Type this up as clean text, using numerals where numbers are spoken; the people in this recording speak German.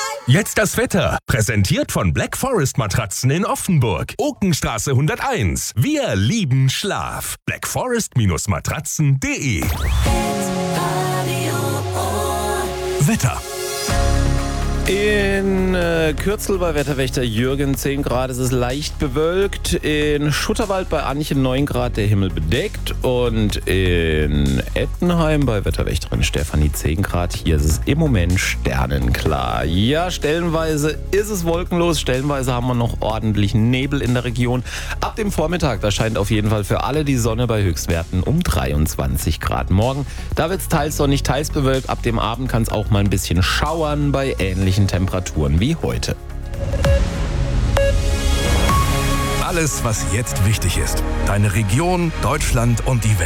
Jetzt das Wetter. Präsentiert von Black Forest Matratzen in Offenburg. Okenstraße 101. Wir lieben Schlaf. blackforest-matratzen.de. Wetter. In Kürzel bei Wetterwächter Jürgen 10 Grad, es ist leicht bewölkt. In Schutterwald bei Anchen 9 Grad, der Himmel bedeckt. Und in Ettenheim bei Wetterwächterin Stefanie 10 Grad, hier ist es im Moment sternenklar. Ja, stellenweise ist es wolkenlos, stellenweise haben wir noch ordentlichen Nebel in der Region. Ab dem Vormittag, da scheint auf jeden Fall für alle die Sonne bei Höchstwerten um 23 Grad. Morgen, da wird es teils sonnig, teils bewölkt. Ab dem Abend kann es auch mal ein bisschen schauern bei ähnlichen Temperaturen wie heute. Alles, was jetzt wichtig ist. Deine Region, Deutschland und die Welt.